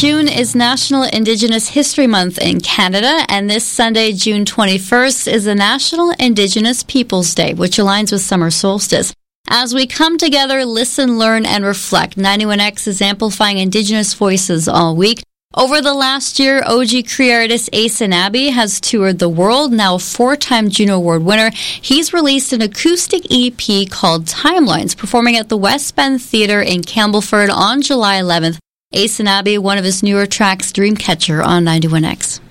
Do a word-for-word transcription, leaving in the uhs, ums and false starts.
June is National Indigenous History Month in Canada, and this Sunday, June twenty-first, is the National Indigenous Peoples Day, which aligns with summer solstice. As we come together, listen, learn, and reflect, ninety-one X is amplifying Indigenous voices all week. Over the last year, O G Cree artist Asen Abbey has toured the world, now a four-time Juno Award winner. He's released an acoustic E P called Timelines, performing at the West Bend Theatre in Campbellford on July eleventh. Asen Abbey, one of his newer tracks, Dreamcatcher, on ninety-one X.